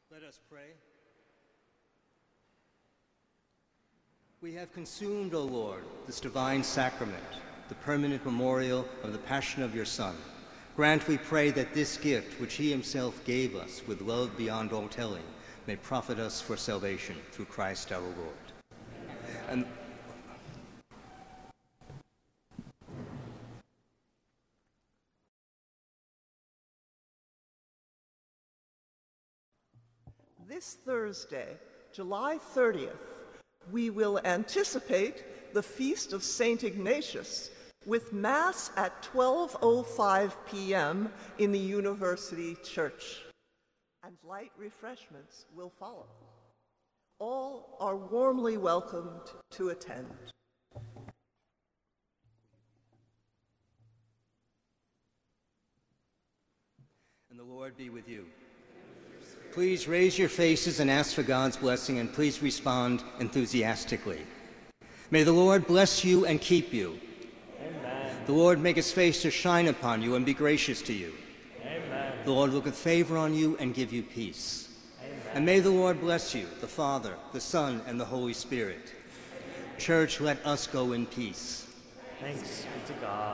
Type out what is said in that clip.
Let us pray. We have consumed, O Lord, this divine sacrament, the permanent memorial of the passion of your Son. Grant, we pray, that this gift, which he himself gave us with love beyond all telling, may profit us for salvation through Christ our Lord. And this Thursday, July 30th, we will anticipate the Feast of St. Ignatius with Mass at 12:05 p.m. in the University Church, and light refreshments will follow. All are warmly welcomed to attend. And the Lord be with you. Please raise your faces and ask for God's blessing, and please respond enthusiastically. May the Lord bless you and keep you. Amen. The Lord make his face to shine upon you and be gracious to you. Amen. The Lord look with favor on you and give you peace. Amen. And may the Lord bless you, the Father, the Son, and the Holy Spirit. Church, let us go in peace. Thanks be to God.